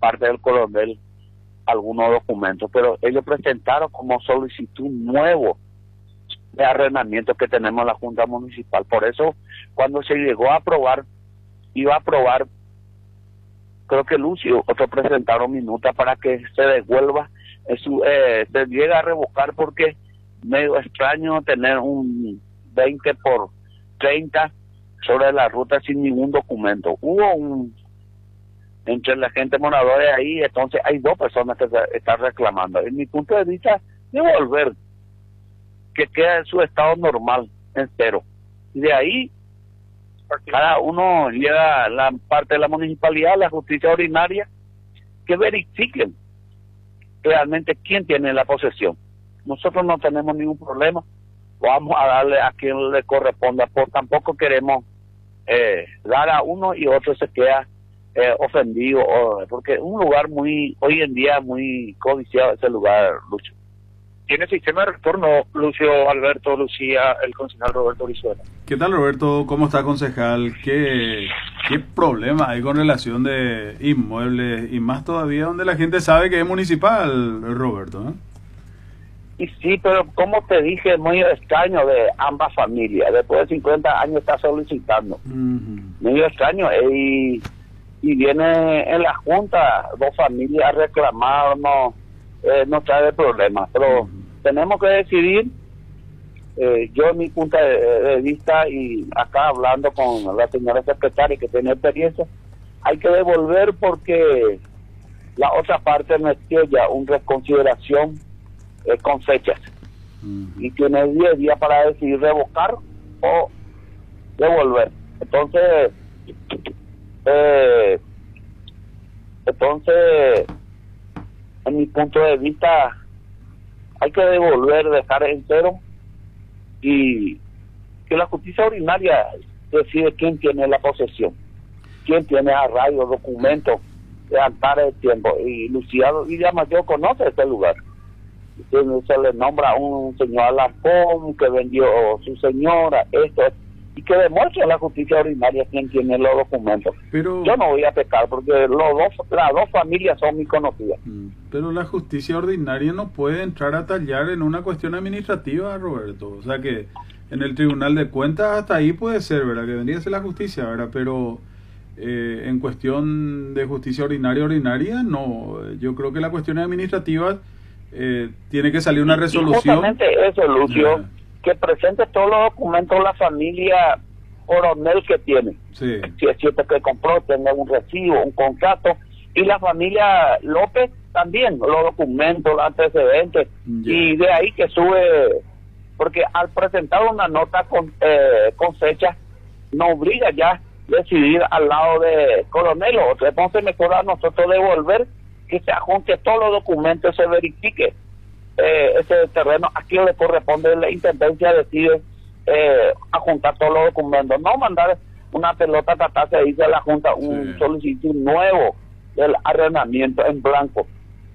parte del coronel algunos documentos, pero ellos presentaron como solicitud nuevo de arrendamiento que tenemos en la Junta Municipal. Por eso, cuando se llegó a aprobar, iba a aprobar, creo que Lucio, otros presentaron minuta para que se devuelva, se llega a revocar, porque medio extraño tener un 20 por 30 sobre la ruta sin ningún documento. Hubo entre la gente moradora ahí, entonces hay 2 personas que están reclamando. En mi punto de vista, devolver, que queda en su estado normal, entero. Y de ahí, cada uno llega la parte de la municipalidad, la justicia ordinaria, que verifiquen realmente quién tiene la posesión. Nosotros no tenemos ningún problema, vamos a darle a quien le corresponda, por tampoco queremos dar a uno y otro se queda ofendido, porque es un lugar hoy en día muy codiciado ese lugar, Lucho. ¿Tiene sistema de retorno, Lucio, Alberto, Lucía, el concejal Roberto Brizuela? ¿Qué tal, Roberto? ¿Cómo está, concejal? ¿Qué problema hay con relación de inmuebles? Y más todavía donde la gente sabe que es municipal, Roberto, ¿eh? Y sí, pero como te dije, es muy extraño de ambas familias. Después de 50 años está solicitando. Muy extraño. Y viene en la Junta 2 familias a reclamarnos. No trae problemas, pero tenemos que decidir. Yo en mi punto de vista, y acá hablando con la señora secretaria que tiene experiencia, hay que devolver porque la otra parte metió ya una reconsideración con fechas y tiene 10 días para decidir revocar o devolver. Entonces en mi punto de vista, hay que devolver, dejar entero, y que la justicia ordinaria decide quién tiene la posesión, quién tiene arraigo, documentos de Antares de tiempo. Y Lucía Villamayor conoce este lugar. Entonces, se le nombra a un señor Alarcón que vendió su señora, y que demuestre a la justicia ordinaria quién tiene los documentos. Pero yo no voy a pecar porque las 2 familias son muy conocidas. Pero la justicia ordinaria no puede entrar a tallar en una cuestión administrativa, Roberto. O sea que en el Tribunal de Cuentas hasta ahí puede ser, ¿verdad? Que vendría a ser la justicia, ¿verdad? Pero en cuestión de justicia ordinaria, no. Yo creo que la cuestión administrativa tiene que salir una resolución. Justamente eso, Lucio. Que presente todos los documentos la familia coronel que tiene. Sí. Si es cierto que compró, tenga un recibo, un contrato, y la familia López también, los documentos, los antecedentes, y de ahí que sube, porque al presentar una nota con fecha, nos obliga ya decidir al lado de coronel o otro. Entonces mejor a nosotros devolver, que se ajunte todos los documentos, se verifique ese terreno. Aquí le corresponde, la intendencia decide adjuntar todos los documentos, no mandar una pelota a tratarse de irse a la junta un solicitud nuevo del arrendamiento en blanco.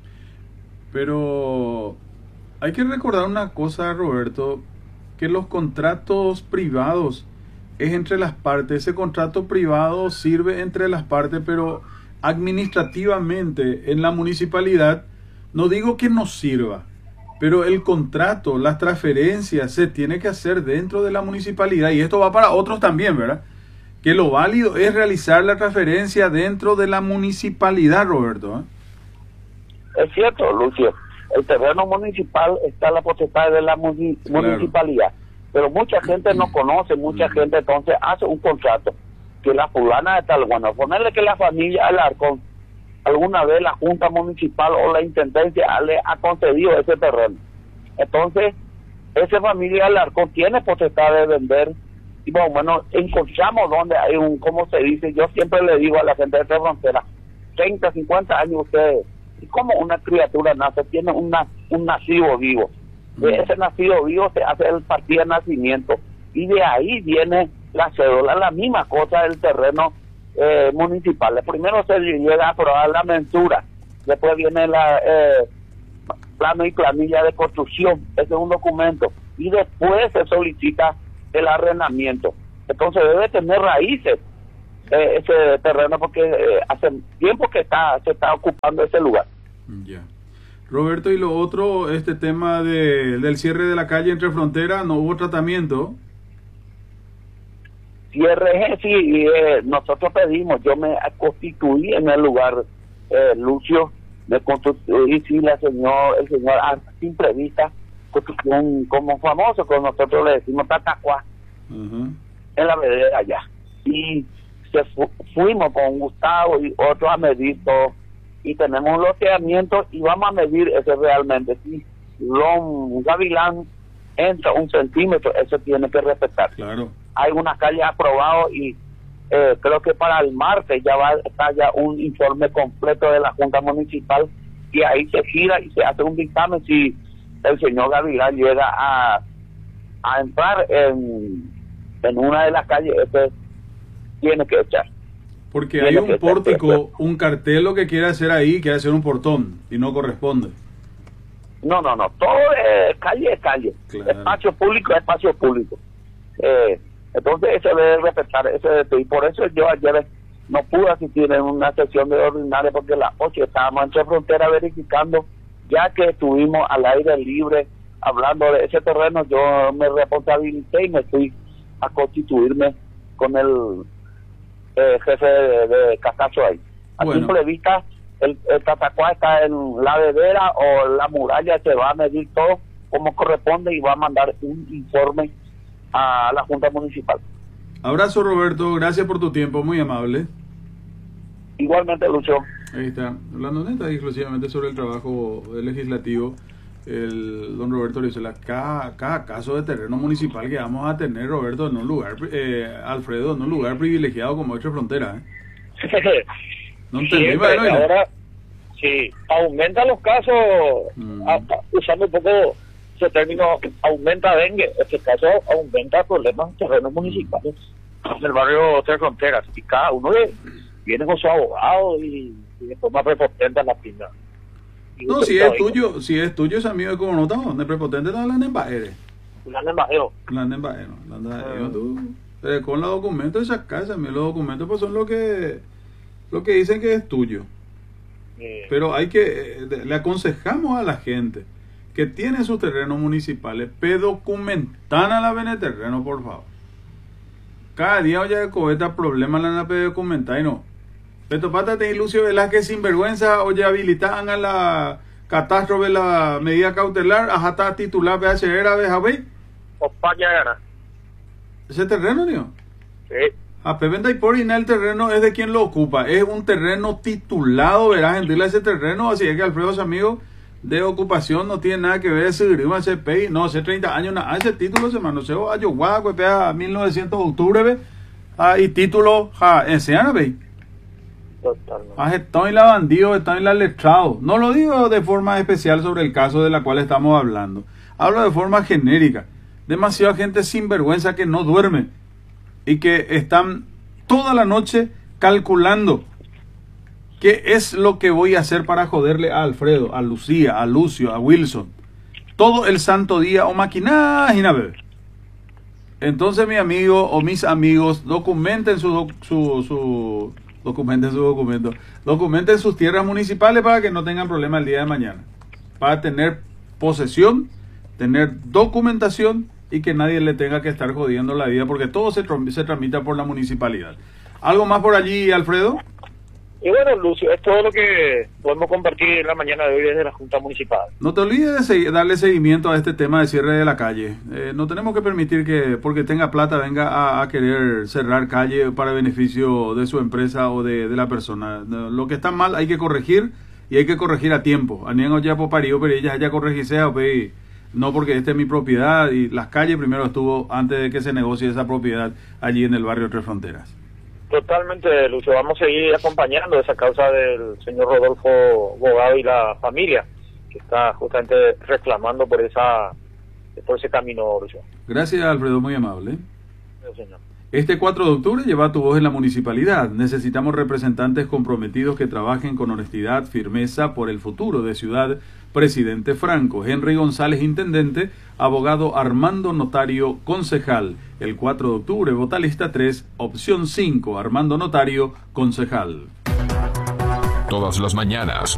Pero hay que recordar una cosa, Roberto, que los contratos privados es entre las partes. Ese contrato privado sirve entre las partes, pero administrativamente en la municipalidad, no digo que no sirva, pero el contrato, las transferencias se tiene que hacer dentro de la municipalidad, y esto va para otros también, ¿verdad? Que lo válido es realizar la transferencia dentro de la municipalidad, Roberto, ¿eh? Es cierto, Lucio, el terreno municipal está en la potestad de la municipalidad, pero mucha gente no conoce, mucha gente entonces hace un contrato, que la fulana de tal, bueno, ponerle que la familia Alarcón, alguna vez la junta municipal o la intendencia le ha concedido ese terreno. Entonces, esa familia Alarcón tiene potestad de vender, y bueno, encontramos donde hay como se dice, yo siempre le digo a la gente de esta frontera, 30, 50 años ustedes, y como una criatura nace, tiene un nacido vivo. De ese nacido vivo se hace el partido de nacimiento, y de ahí viene la cédula, la misma cosa del terreno municipal. Primero se llega a aprobar la mensura, después viene la plano y planilla de construcción, ese es un documento, y después se solicita el arrendamiento. Entonces debe tener raíces ese terreno porque hace tiempo que se está ocupando ese lugar. Ya. Roberto, y lo otro, este tema del cierre de la calle entre fronteras, ¿no hubo tratamiento? Cierre, sí, nosotros pedimos, yo me constituí en el lugar, Lucio, me constituí, sí, el señor sin prevista, como famoso, que nosotros le decimos Tatacuá, en la vereda allá. Y fuimos con Gustavo y otros a medir todo, y tenemos un loteamiento y vamos a medir ese realmente. Si un gavilán entra 1 centímetro, eso tiene que respetar. Claro. Hay una calle aprobado y creo que para el martes ya va a estar ya un informe completo de la Junta Municipal y ahí se gira y se hace un dictamen si el señor Gavilán llega a entrar en una de las calles, ese tiene que echar. Porque hay un pórtico, un cartel lo que quiere hacer ahí, quiere hacer un portón y no corresponde. No, todo es calle, Claro. Espacio público, espacio público. Entonces eso debe respetar, y por eso yo ayer no pude asistir en una sesión de ordinaria porque a las 8 estábamos entre frontera verificando, ya que estuvimos al aire libre hablando de ese terreno. Yo me responsabilicé y me fui a constituirme con el jefe de Castacho ahí. A simple vista, el Tatacuá está en la vedera o la muralla, se va a medir todo como corresponde y va a mandar un informe a la Junta Municipal. Abrazo, Roberto, gracias por tu tiempo, muy amable. Igualmente, Lucho. Ahí está, hablando neta exclusivamente sobre el trabajo legislativo, el don Roberto Brizuela. Cada caso de terreno municipal que vamos a tener, Roberto, en un lugar, Alfredo, en un lugar privilegiado como Ocho Fronteras. No entendí, bueno, ahora, sí, aumenta los casos, usando un poco ese término, aumenta dengue, este caso aumenta problemas en terrenos municipales en el barrio Tres Fronteras, y cada uno viene con su abogado y de forma prepotente en la pinta. No, si es tuyo, es amigo de como no estamos, de prepotente no hablan en baere. Con los documentos de esa casa, los documentos pues son lo que dicen que es tuyo. Pero le aconsejamos a la gente que tiene sus terrenos municipales, pedocumentan a la veneterreno, por favor. Cada día oye de cobeta problemas la pedocumentar y no. Pero pátate ilusio de las que sinvergüenza oye habilitan a la catástrofe la medida cautelar, hasta titular VHR a Bejabey. Opaña gana. ¿Ese terreno, tío? Sí. A Peventa y por y el terreno es de quien lo ocupa. Es un terreno titulado, verás, gentil ese terreno. Así es que Alfredo es amigo de ocupación, no tiene nada que ver ese grima, ese PEI. No, hace 30 años, ese título se manoseó a Yoguá, a 1900 de octubre, y título, enseñan, ¿veis? Totalmente. Están en la bandido, están en la letrado. No lo digo de forma especial sobre el caso de la cual estamos hablando. Hablo de forma genérica. Demasiada gente sinvergüenza que no duerme y que están toda la noche calculando qué es lo que voy a hacer para joderle a Alfredo, a Lucía, a Lucio, a Wilson. Todo el santo día o maquinar y bebé. Entonces mi amigo o mis amigos documenten documenten sus tierras municipales para que no tengan problema el día de mañana, para tener posesión, tener documentación y que nadie le tenga que estar jodiendo la vida porque todo se tramita por la municipalidad. ¿Algo más por allí, Alfredo? Y bueno, Lucio, es todo lo que podemos compartir en la mañana de hoy desde la Junta Municipal. No te olvides de darle seguimiento a este tema de cierre de la calle. No tenemos que permitir que, porque tenga plata, venga a querer cerrar calle para beneficio de su empresa o de la persona. Lo que está mal hay que corregir y hay que corregir a tiempo. Aniengo ya por parió, pero ella ya corregisea, no porque esta es mi propiedad y las calles primero estuvo antes de que se negocie esa propiedad allí en el barrio Tres Fronteras. Totalmente, Lucio. Vamos a seguir acompañando esa causa del señor Rodolfo Bogado y la familia que está justamente reclamando por ese camino, Lucio. Gracias, Alfredo, muy amable. Sí, señor. Este 4 de octubre lleva tu voz en la municipalidad. Necesitamos representantes comprometidos que trabajen con honestidad, firmeza por el futuro de Ciudad Presidente Franco. Henry González, intendente. Abogado Armando Notario, concejal. El 4 de octubre, vota lista 3, opción 5, Armando Notario, concejal. Todas las mañanas,